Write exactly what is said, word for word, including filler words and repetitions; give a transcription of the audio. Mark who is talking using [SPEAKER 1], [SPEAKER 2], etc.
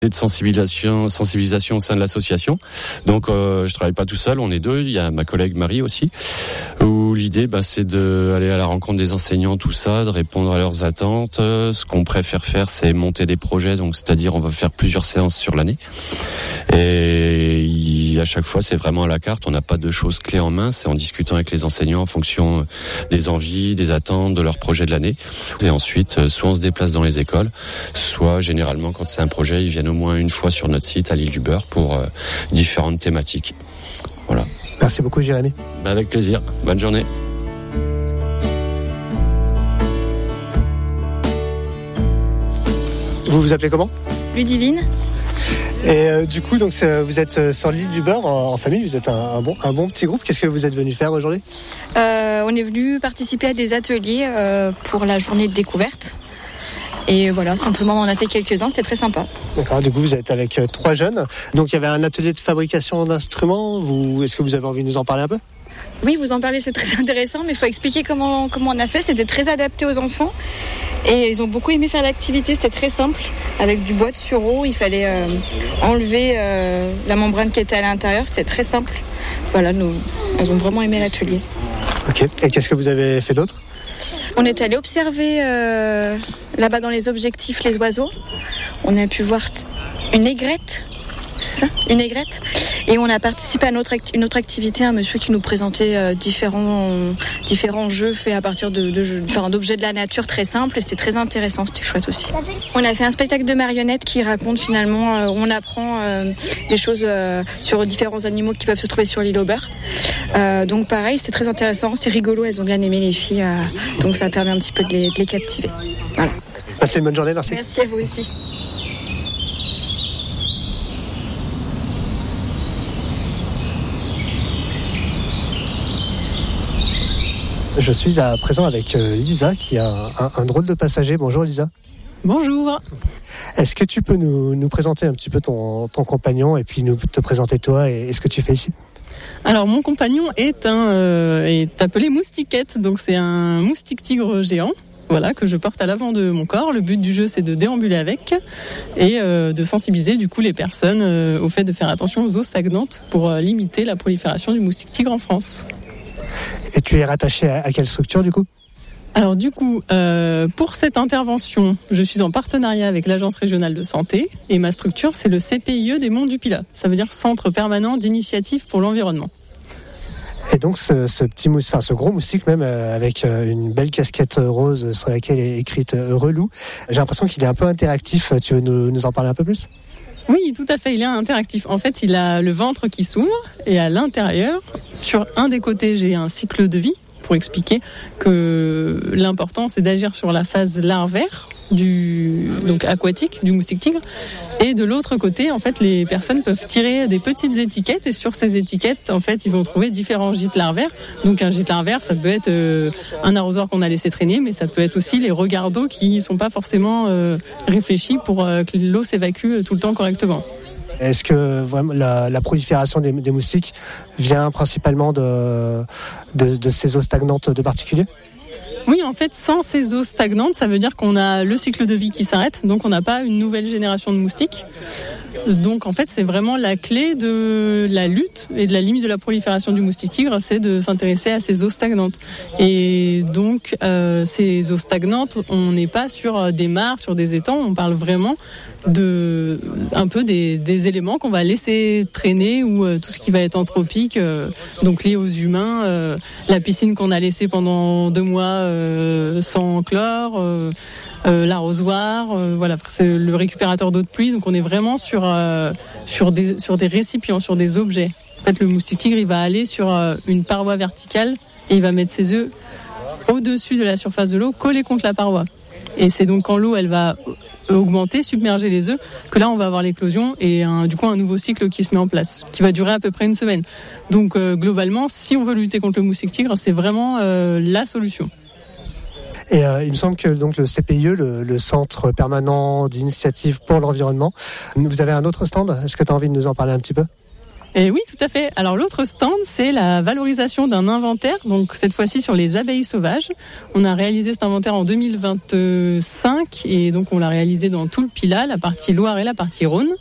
[SPEAKER 1] et de sensibilisation, sensibilisation au sein de l'association. Donc euh, je travaille pas tout seul, on est deux. Il y a ma collègue Marie aussi. Où l'idée, bah, c'est d'aller à la rencontre des enseignants, tout ça, de répondre à leurs attentes. Ce qu'on préfère faire, c'est monter des projets. Donc c'est-à-dire, on va faire plusieurs séances sur l'année. Et il, à chaque fois, c'est vraiment à la carte. On n'a pas de choses clés en main. C'est en discutant avec les enseignants en fonction des envies, des attentes, de leurs projets de l'année. Et ensuite, soit on se déplace dans les écoles, soit généralement, quand c'est un projet, ils viennent au moins une fois sur notre site à l'île du Beurre pour euh, différentes thématiques. Voilà.
[SPEAKER 2] Merci beaucoup, Jérémy.
[SPEAKER 1] Bah avec plaisir. Bonne journée.
[SPEAKER 2] Vous vous appelez comment ?
[SPEAKER 3] Ludivine.
[SPEAKER 2] Et euh, du coup, donc vous êtes sur l'île du Beurre en, en famille. Vous êtes un, un bon, un bon petit groupe. Qu'est-ce que vous êtes venu faire aujourd'hui ?
[SPEAKER 3] euh, On est venu participer à des ateliers euh, pour la journée de découverte. Et voilà, simplement on en a fait quelques-uns, c'était très sympa.
[SPEAKER 2] D'accord, du coup vous êtes avec euh, trois jeunes. Donc il y avait un atelier de fabrication d'instruments. Vous, est-ce que vous avez envie de nous en parler un peu ?
[SPEAKER 3] Oui, vous en parlez, c'est très intéressant, mais il faut expliquer comment, comment on a fait. C'était très adapté aux enfants et ils ont beaucoup aimé faire l'activité, c'était très simple. Avec du bois de sureau, il fallait euh, enlever euh, la membrane qui était à l'intérieur, c'était très simple. Voilà, nous, elles ont vraiment aimé l'atelier.
[SPEAKER 2] Ok, et qu'est-ce que vous avez fait d'autre ?
[SPEAKER 3] On est allé observer euh, là-bas dans les objectifs les oiseaux. On a pu voir une aigrette, c'est ça ? Une aigrette. Et on a participé à notre acti- une autre activité, un monsieur qui nous présentait euh, différents, différents jeux faits à partir de, de jeux, enfin, d'objets de la nature très simples. Et c'était très intéressant, c'était chouette aussi. On a fait un spectacle de marionnettes qui raconte finalement, euh, on apprend euh, des choses euh, sur différents animaux qui peuvent se trouver sur l'île au Beurre. Euh, donc pareil, c'était très intéressant, c'était rigolo, elles ont bien aimé les filles. Euh, donc ça a permis un petit peu de les, de les captiver. Voilà.
[SPEAKER 2] Passez une bonne journée, merci.
[SPEAKER 3] Merci à vous aussi.
[SPEAKER 2] Je suis à présent avec Lisa qui a un, un, un drôle de passager. Bonjour Lisa.
[SPEAKER 4] Bonjour.
[SPEAKER 2] Est-ce que tu peux nous, nous présenter un petit peu ton, ton compagnon et puis nous te présenter toi et, et ce que tu fais ici ?
[SPEAKER 4] Alors mon compagnon est, un, euh, est appelé Moustiquette, donc c'est un moustique tigre géant. Voilà, que je porte à l'avant de mon corps. Le but du jeu, c'est de déambuler avec et euh, de sensibiliser du coup les personnes euh, au fait de faire attention aux eaux stagnantes pour euh, limiter la prolifération du moustique tigre en France.
[SPEAKER 2] Et tu es rattaché à, à quelle structure du coup ?
[SPEAKER 4] Alors du coup, euh, pour cette intervention, je suis en partenariat avec l'Agence régionale de santé et ma structure, c'est le C P I E des Monts du Pilat. Ça veut dire Centre permanent d'initiative pour l'environnement.
[SPEAKER 2] Et donc ce, ce petit mousse, enfin ce gros moustique même euh, avec euh, une belle casquette rose sur laquelle est écrite euh, Relou. J'ai l'impression qu'il est un peu interactif. Tu veux nous, nous en parler un peu plus ?
[SPEAKER 4] Oui, tout à fait, il est interactif. En fait, il a le ventre qui s'ouvre et à l'intérieur, sur un des côtés, j'ai un cycle de vie pour expliquer que l'important, c'est d'agir sur la phase larvaire du donc aquatique du moustique tigre, et de l'autre côté en fait les personnes peuvent tirer des petites étiquettes et sur ces étiquettes en fait ils vont trouver différents gîtes larvaires. Donc un gîte larvaire ça peut être euh, un arrosoir qu'on a laissé traîner, mais ça peut être aussi les regards d'eau qui sont pas forcément euh, réfléchis pour euh, que l'eau s'évacue tout le temps correctement.
[SPEAKER 2] Est-ce que vraiment la, la prolifération des, des moustiques vient principalement de, de, de ces eaux stagnantes de particuliers ?
[SPEAKER 4] Oui, en fait, sans ces eaux stagnantes, ça veut dire qu'on a le cycle de vie qui s'arrête, donc on n'a pas une nouvelle génération de moustiques. Donc en fait, c'est vraiment la clé de la lutte et de la limite de la prolifération du moustique tigre, c'est de s'intéresser à ces eaux stagnantes. Et donc, euh, ces eaux stagnantes, on n'est pas sur des mares, sur des étangs, on parle vraiment de un peu des, des éléments qu'on va laisser traîner ou euh, tout ce qui va être anthropique, euh, donc lié aux humains, euh, la piscine qu'on a laissée pendant deux mois euh, sans chlore, euh, euh, l'arrosoir, euh, voilà, c'est le récupérateur d'eau de pluie. Donc on est vraiment sur euh, sur des sur des récipients, sur des objets. En fait, le moustique tigre, il va aller sur euh, une paroi verticale et il va mettre ses œufs au-dessus de la surface de l'eau, collés contre la paroi. Et c'est donc quand l'eau, elle va augmenter, submerger les œufs, que là on va avoir l'éclosion et un, du coup un nouveau cycle qui se met en place, qui va durer à peu près une semaine. Donc euh, globalement, si on veut lutter contre le moustique tigre, c'est vraiment euh, la solution.
[SPEAKER 2] Et euh, il me semble que donc le C P I E, le, le Centre permanent d'initiative pour l'environnement, vous avez un autre stand. Est-ce que tu as envie de nous en parler un petit peu ?
[SPEAKER 4] Et oui, tout à fait. Alors l'autre stand, c'est la valorisation d'un inventaire, donc cette fois-ci sur les abeilles sauvages. On a réalisé cet inventaire en deux mille vingt-cinq et donc on l'a réalisé dans tout le Pilat, la partie Loire et la partie Rhône.